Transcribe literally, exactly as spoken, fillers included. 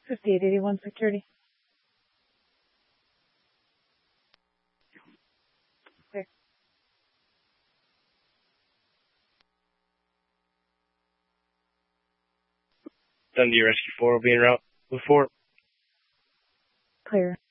fifty-eight eighty-one security. Okay. Dundee Rescue four will be en route. Move forward. Clear.